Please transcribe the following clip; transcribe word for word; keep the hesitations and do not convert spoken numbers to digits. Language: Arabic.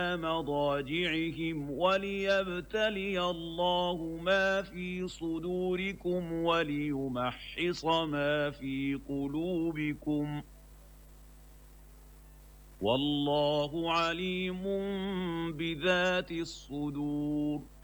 مضاجعهم وليبتلي الله ما في صدوركم وليمحص ما في قلوبكم والله عليم بذات الصدور.